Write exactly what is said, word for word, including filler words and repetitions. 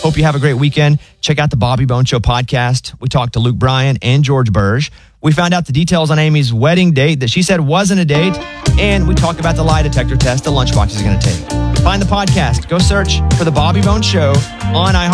Hope you have a great weekend. Check out the Bobby Bone Show podcast. We talked to Luke Bryan and George Burge. We found out the details on Amy's wedding date that she said wasn't a date. And we talk about the lie detector test the Lunchbox is going to take. Find the podcast. Go search for the Bobby Bone Show on iHeart.